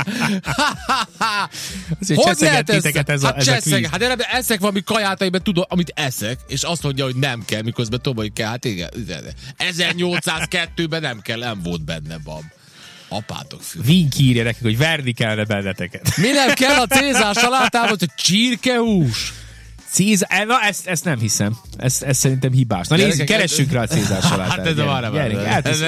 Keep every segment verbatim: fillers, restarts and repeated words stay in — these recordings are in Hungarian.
Hogy lehet ez? ez a, hát ez cseszeg, hát én eszek valami kaját, amiben tudom, amit eszek, és azt mondja, hogy nem kell, miközben tudom, hogy kell. Hát igen, ezernyolcszázkettőben nem kell, nem volt benne, bab. Apátok fül. Vinki írja nekik, hogy verni kellene benneteket. Mi nem kell a Cézár salátában, hogy csirkehús? Cézár, na ezt, ezt nem hiszem. Ezt, ezt szerintem hibás. Na nézzük, keressünk rá a Cézár salátát. Hát ez a már ne,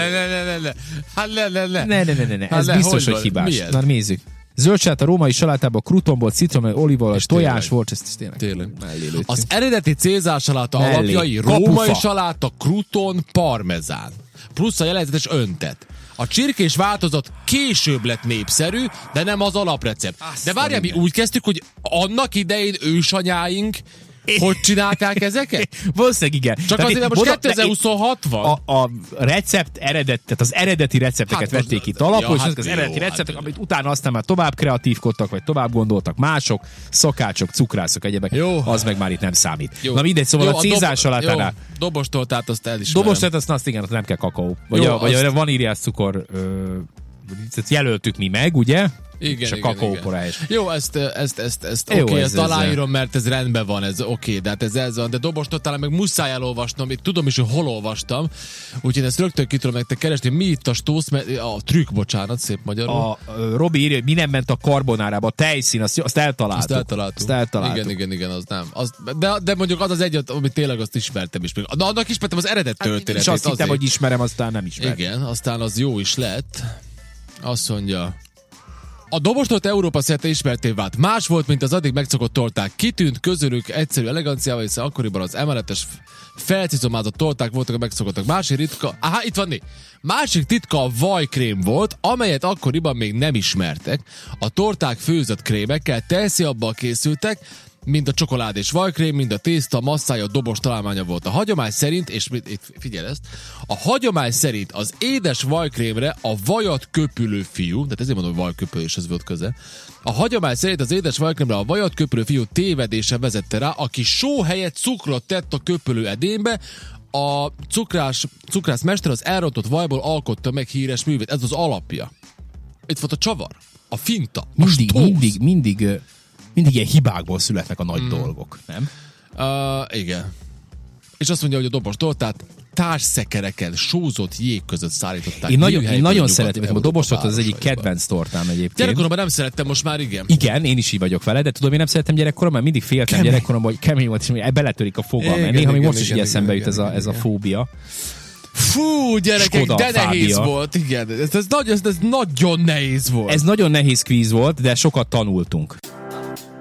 ne, ne, ne, ne, ne, ne, ne, ez biztos, hogy hibás. Na nézzük. Zöld saláta, római salátában krutonból, citromból, olívaolaj, tojás volt, ez tényleg. tényleg. Az eredeti Cézár saláta alapjai római saláta, kruton, parmezán. Plusz a jellegzetes öntet. A csirkés változat később lett népszerű, de nem az alaprecept. De várjál, mi úgy kezdtük, hogy annak idején ősanyáink hogy csinálták ezeket? Valószínűleg igen. Csak tehát azért, most kétezer-huszonhat van. A, a recept eredet, tehát az eredeti recepteket hát vették itt alapul, ja, és hát az eredeti jó, receptek, hát amit utána aztán már tovább kreatívkodtak, vagy tovább gondoltak mások, szakácsok, cukrászok, egyebek, jó. Az meg már itt nem számít. Jó. Na mindegy, szóval jó, a Cézár dob- salátánál. Dobostoltát azt elismerem. Dobostoltát azt, azt igen, azt nem kell kakaó. Vagy, jó, a, vagy azt... a vaníliás cukor ö, jelöltük mi meg, ugye? Igen, és a kakaópora is. Jó, ezt, ezt, ezt, ezt oké, okay, ezt aláírom, mert ez rendben van, ez oké, okay, de hát ez ez van, de dobostot talán meg muszáj elolvasnom, itt tudom is, hogy hol olvastam, úgyhogy ezt rögtön ki tudom nektek keresni, mi itt a stósz, a trükk, bocsánat, szép magyarul. A, a Robi írja, hogy mi nem ment a karbonárába, a tejszín, azt, azt eltaláltuk. Azt eltaláltuk. Azt eltaláltuk. Igen, igen, igen, az nem. Az, de, de mondjuk az az egyet, amit tényleg azt ismertem is. Na, annak ismertem az eredet történetét. Hát, és azt hittem, hogy ismerem, aztán nem ismerem. Igen, aztán az jó is lett. Azt mondja... A dobostolt Európa szerte ismerté vált. Más volt, mint az addig megszokott torták. Kitűnt közülük egyszerű eleganciával, hiszen akkoriban az emeletes felcizomázott torták voltak a megszokottak. Másik ritka... Aha, itt van né. Másik titka a vajkrém volt, amelyet akkoriban még nem ismertek. A torták főzött krémekkel, tejszínabbal készültek, mind a csokolád és vajkrém, mind a tészta, masszája, a dobos találmánya volt. A hagyomány szerint, és itt figyelj ezt, a hagyomány szerint az édes vajkrémre a vajat köpülő fiú, tehát ezért mondom, hogy vajköpő, és ez volt köze. A hagyomány szerint az édes vajkrémre a vajat köpülő fiú tévedése vezette rá, aki só helyett cukrot tett a köpülő edénybe, a cukrás, cukrász mester az elrontott vajból alkotta meg híres művét. Ez az alapja. Itt volt a csavar, a finta, a mindig, stósz. mindig, mindig... Mindig ilyen hibákból születnek a nagy mm. dolgok, nem? Uh, igen. És azt mondja, hogy a dobos tortát társszekereken sózott jég között szállították. Én nagyon, én nagyon szeretem, a dobos tortát az egyik kedvenc tortám egyébként. Gyerekkoromban nem szerettem, most már igen. Igen, én is így vagyok vele, de tudom, én nem szerettem gyerekkoromban, mert mindig féltem kemény. Gyerekkoromban, hogy kemény volt, és beletörik a fogam. Néha igen, még most igen, is így eszembe jut ez a, ez a fóbia. Fú, gyerekek, Skoda, de nehéz Fábia. Volt, igen. Ez, ez, nagy, ez, ez nagyon nehéz volt. Ez nagyon nehéz kvíz volt, de sokat tanultunk.